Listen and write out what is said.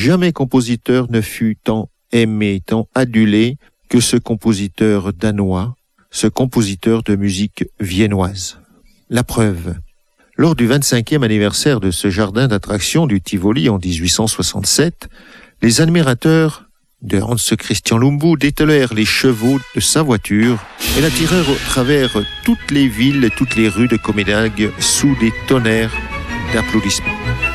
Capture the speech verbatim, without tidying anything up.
Jamais compositeur ne fut tant aimé, tant adulé que ce compositeur danois, ce compositeur de musique viennoise. La preuve. Lors du vingt-cinquième anniversaire de ce jardin d'attractions du Tivoli en dix-huit cent soixante-sept, les admirateurs de Hans Christian Lumbu dételèrent les chevaux de sa voiture et la tirèrent au travers toutes les villes et toutes les rues de Copenhague sous des tonnerres d'applaudissements.